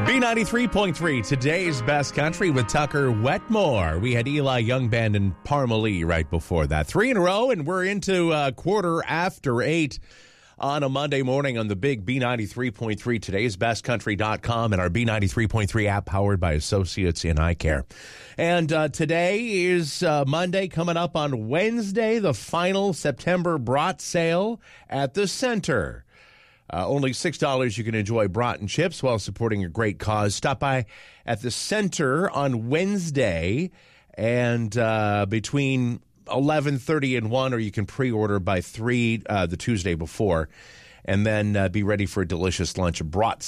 B93.3, today's best country with Tucker Wetmore. We had Eli Young Band and Parmalee right before that. 3 in a row, and we're into 8:15 on a Monday morning on the big B93.3, today'sbestcountry.com, and our B93.3 app powered by Associates in Eye Care. And today is Monday. Coming up on Wednesday, the final September brat sale at the Center. Only $6 you can enjoy brat and chips while supporting a great cause. Stop by at the Center on Wednesday and between 11:30 and 1, or you can pre-order by 3 the Tuesday before, and then be ready for a delicious lunch. A brat